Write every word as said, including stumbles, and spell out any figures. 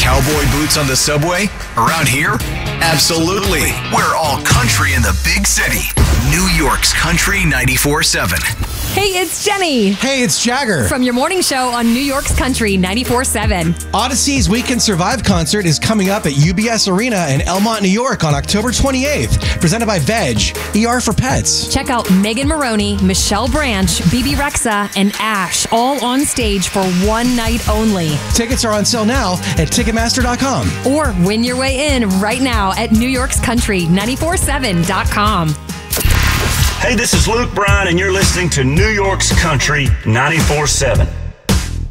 cowboy boots on the subway? Around here? Absolutely. We're all country in the big city. New York's Country ninety-four seven. Hey, it's Jenny. Hey, it's Jagger. From your morning show on New York's Country ninety-four seven. Odyssey's We Can Survive concert is coming up at U B S Arena in Elmont, New York on October twenty-eighth. Presented by Veg, E R for Pets. Check out Megan Maroney, Michelle Branch, Bebe Rexha, and Ash all on stage for one night only. Tickets are on sale now at Ticketmaster dot com. Or win your way in right now at New York's Country ninety-four seven dot com. Hey, this is Luke Bryan, and you're listening to New York's Country ninety-four seven.